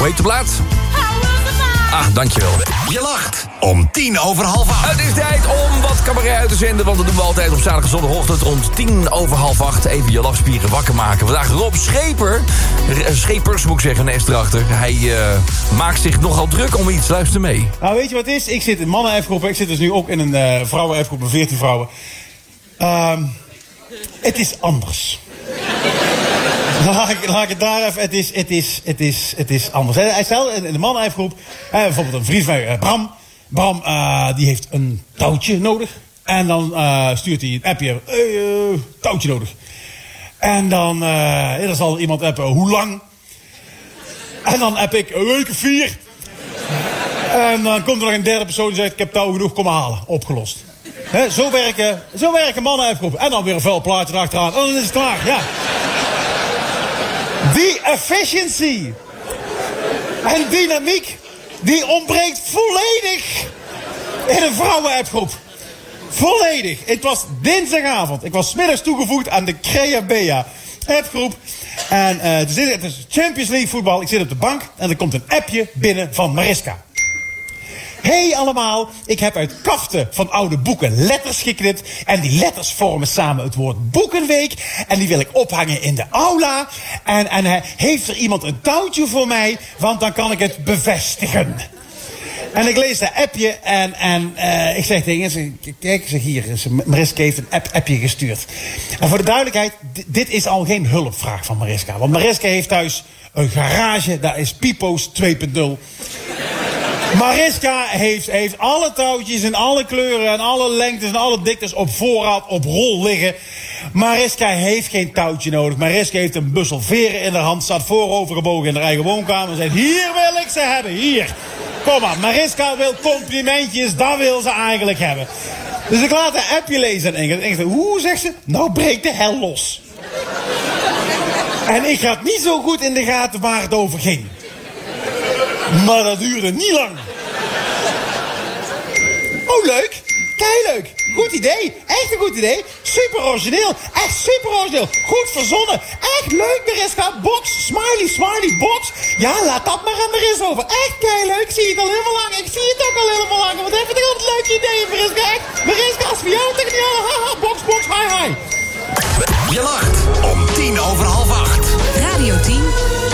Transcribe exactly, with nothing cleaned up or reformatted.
Hoe heet de plaat? Ah, dankjewel. Je lacht om tien over half acht. Het is tijd om wat cabaret uit te zenden, want dat doen we altijd op zaterdag en zondagochtend rond tien over half acht. Even je lachspieren wakker maken. Vandaag Rob Scheper, Schepers moet ik zeggen, een S erachter. Hij uh, maakt zich nogal druk om iets. Luister mee. Nou, weet je wat het is? Ik zit in mannen-F-groep. Ik zit dus nu ook in een uh, vrouwen-F-groep met veertien vrouwen. Uh, het is anders. Laat ik, laat ik het daar even... Het is, het is, het is, het is anders. Hij stelde in de mannen-F-groep... Uh, bijvoorbeeld een vriend van mij, uh, Bram. Bram, uh, die heeft een touwtje nodig. En dan uh, stuurt hij een appje. Hey, uh, touwtje nodig. En dan, uh, ja, dan zal iemand appen, hoe lang? En dan app ik, een week of vier. En dan komt er nog een derde persoon die zegt, ik heb touw genoeg, kom maar halen. Opgelost. He, zo werken, zo werken mannen-F-groepen. En dan weer een vuil plaatje erachteraan. En dan is het klaar, ja. Die efficiency en dynamiek, die ontbreekt volledig in een vrouwen-appgroep. Volledig. Het was dinsdagavond. Ik was 's middags toegevoegd aan de Crea Bea appgroep. En uh, het is Champions League voetbal. Ik zit op de bank en er komt een appje binnen van Mariska. Hey allemaal, ik heb uit kaften van oude boeken letters geknipt. En die letters vormen samen het woord boekenweek. En die wil ik ophangen in de aula. En, en uh, heeft er iemand een touwtje voor mij? Want dan kan ik het bevestigen. En ik lees dat appje en, en uh, ik zeg tegen ze, kijk, zeg hier, Mariska heeft een app, appje gestuurd. En voor de duidelijkheid, d- dit is al geen hulpvraag van Mariska. Want Mariska heeft thuis een garage, daar is Pipo's twee punt nul. Mariska heeft, heeft alle touwtjes in alle kleuren en alle lengtes en alle diktes op voorraad op rol liggen. Mariska heeft geen touwtje nodig. Mariska heeft een bussel veren in haar hand, staat voorovergebogen in haar eigen woonkamer en zegt, hier wil ik ze hebben, hier. Kom maar, Mariska wil complimentjes, dat wil ze eigenlijk hebben. Dus ik laat een appje lezen in Engels. En ik zeg, hoe zegt ze? Nou breekt de hel los. En ik had niet zo goed in de gaten waar het over ging. Maar dat duurde niet lang. Oh, leuk. Keileuk. Goed idee. Echt een goed idee. Super origineel. Echt super origineel. Goed verzonnen. Echt leuk, Mariska. Box. Smiley, smiley, box. Ja, laat dat maar aan Mariska over. Echt keileuk. Ik zie het al helemaal lang. Ik zie het ook al helemaal lang. Wat heb je toch altijd leuke ideeën, Mariska. Echt. Mariska, als voor jou tegen die alle. Haha, box, box, hi, hi. Je lacht om tien over half acht. Radio tien.